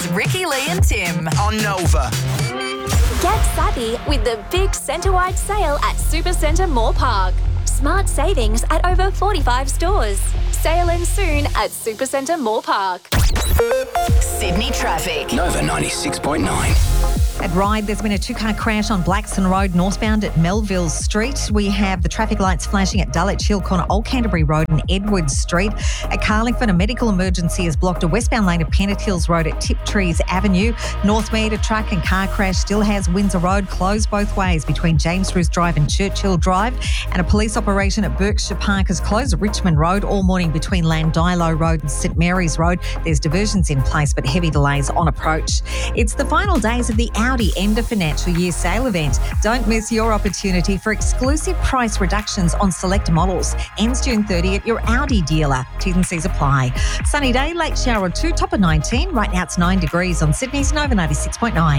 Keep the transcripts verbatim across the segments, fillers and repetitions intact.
Sydney's Ricky, Lee and Tim on Nova. Get savvy with the big centre-wide sale at Supercentre Moore Park. Smart savings at over forty-five stores. Sale ends soon at Supercentre Moore Park. Sydney traffic. Nova ninety-six point nine. At Ryde, there's been a two-car crash on Blackson Road northbound at Melville Street. We have the traffic lights flashing at Dulwich Hill Corner, Old Canterbury Road and Edwards Street. At Carlingford, a medical emergency has blocked a westbound lane of Pennant Hills Road at Tiptrees Avenue. Northmead, a truck and car crash still has Windsor Road closed both ways between James Roos Drive and Churchill Drive. And a police operation at Berkshire Park has closed Richmond Road all morning between Landilo Road and St Mary's Road. There's diversions in place but heavy delays on approach. It's the final days of the Audi end of financial year sale event. Don't miss your opportunity for exclusive price reductions on select models. Ends June thirtieth at your Audi dealer. T's and C's apply. Sunny day, late shower or two, top of nineteen. Right now it's nine degrees on Sydney's Nova ninety-six point nine.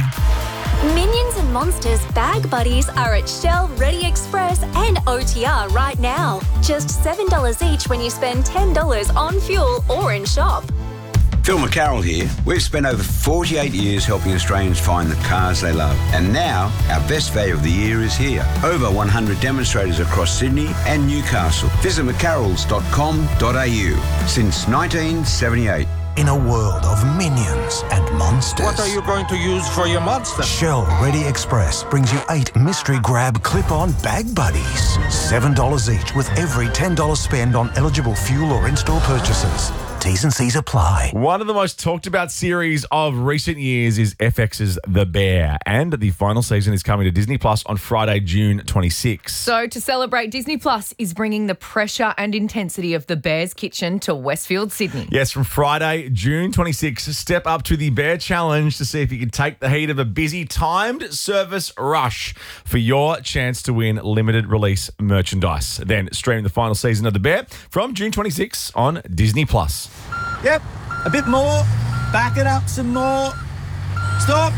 Minions and Monsters Bag Buddies are at Shell, Ready Express and O T R right now. Just seven dollars each when you spend ten dollars on fuel or in shop. Phil McCarroll here. We've spent over forty-eight years helping Australians find the cars they love. And now, our best value of the year is here. Over one hundred demonstrators across Sydney and Newcastle. Visit mccarrolls dot com dot a u. Since nineteen seventy-eight. In a world of minions and monsters. What are you going to use for your monster? Shell Ready Express brings you eight mystery grab clip-on bag buddies. seven dollars each with every ten dollars spend on eligible fuel or in-store purchases. T's and C's apply. One of the most talked about series of recent years is F X's The Bear, and the final season is coming to Disney Plus on Friday, June twenty-sixth. So to celebrate, Disney Plus is bringing the pressure and intensity of The Bear's Kitchen to Westfield, Sydney. Yes, from Friday, June twenty-sixth, step up to the Bear Challenge to see if you can take the heat of a busy timed service rush for your chance to win limited release merchandise. Then stream the final season of The Bear from June twenty-sixth on Disney Plus. Yep, a bit more. Back it up some more. Stop.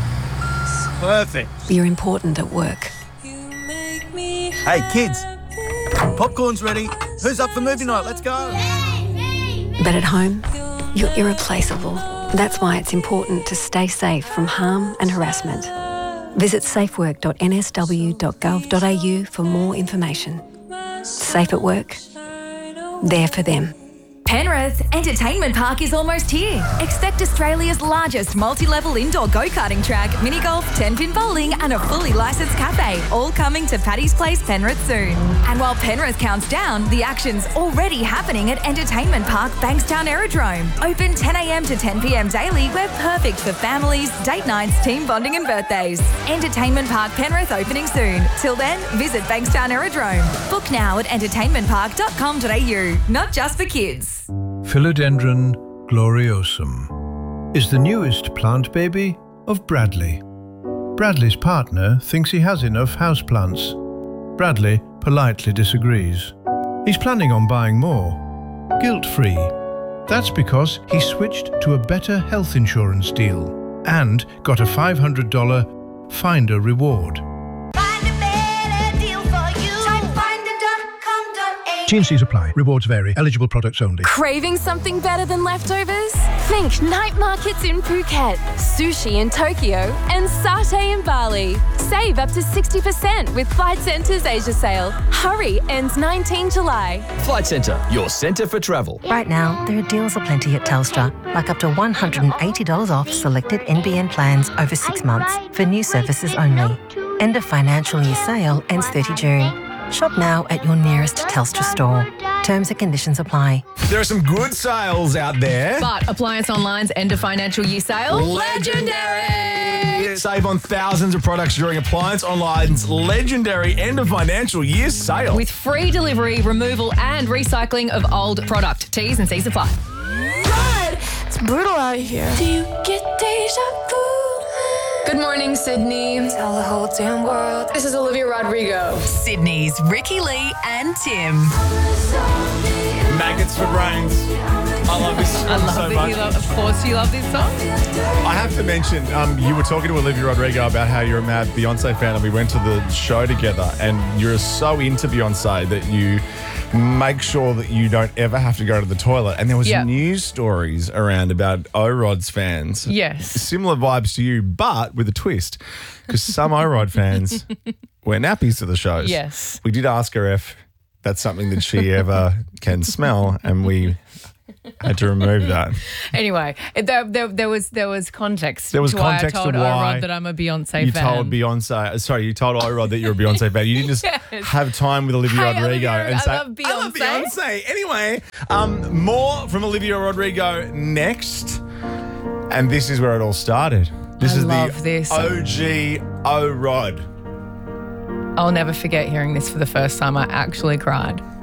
Perfect. You're important at work. Hey, kids. Popcorn's ready. Who's up for movie night? Let's go. But at home, you're irreplaceable. That's why it's important to stay safe from harm and harassment. Visit safework dot n s w dot gov dot a u for more information. Safe at work. There for them. Penrith Entertainment Park is almost here. Expect Australia's largest multi-level indoor go-karting track, mini-golf, ten-pin bowling and a fully licensed cafe, all coming to Paddy's Place, Penrith soon. And while Penrith counts down, the action's already happening at Entertainment Park, Bankstown Aerodrome. Open ten a m to ten p m daily. We're perfect for families, date nights, team bonding and birthdays. Entertainment Park Penrith opening soon. Till then, visit Bankstown Aerodrome. Book now at entertainment park dot com dot a u. Not just for kids. Philodendron gloriosum is the newest plant baby of Bradley. Bradley's partner thinks he has enough houseplants. Bradley politely disagrees. He's planning on buying more, guilt-free. That's because he switched to a better health insurance deal and got a five hundred dollars Finder reward. T and C's apply. Rewards vary. Eligible products only. Craving something better than leftovers? Think night markets in Phuket, sushi in Tokyo, and satay in Bali. Save up to sixty percent with Flight Centre's Asia sale. Hurry, ends nineteenth July. Flight Centre, your centre for travel. Right now, there are deals aplenty at Telstra, like up to one hundred eighty dollars off selected N B N plans over six months for new services only. End of financial year sale ends thirtieth June. Shop now at your nearest Telstra store. Terms and conditions apply. There are some good sales out there. But Appliance Online's end of financial year sale? Legendary! Save on thousands of products during Appliance Online's legendary end of financial year sale. With free delivery, removal and recycling of old product. T's and C's apply. God, it's brutal out here. Do you get deja vu? Good morning, Sydney. Tell the whole damn world. This is Olivia Rodrigo. Sydney's Ricky, Lee and Tim. Maggots for brains. I love this song I love so that much. you love, of course you love this song. I have to mention, um, you were talking to Olivia Rodrigo about how you're a mad Beyonce fan, and we went to the show together, and you're so into Beyonce that you make sure that you don't ever have to go to the toilet. And there was Yeah. news stories around about O-Rod's fans. Yes. Similar vibes to you, but with a twist. Because some O-Rod fans wear nappies to the shows. Yes. We did ask her if that's something that she ever can smell, and we had to remove that. Anyway, there, there, there was there was context. There was to context why I told to why O-Rod that I'm a Beyonce You fan. told Beyonce, sorry, you told O-Rod that you're a Beyonce fan. You didn't just Yes. have time with Olivia Hey, Rodrigo Olivia, and I say, love I love Beyonce." Beyonce. Anyway, um, more from Olivia Rodrigo next. And this is where it all started. This I is love the this. O G O-Rod. I'll never forget hearing this for the first time. I actually cried.